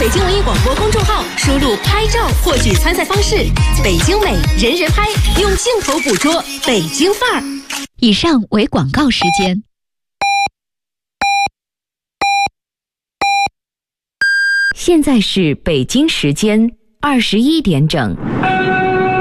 北京文艺广播公众号，输入拍照获取参赛方式。北京美，人人拍，用镜头捕捉北京范儿。 以上为广告时间。现在是北京时间21点整。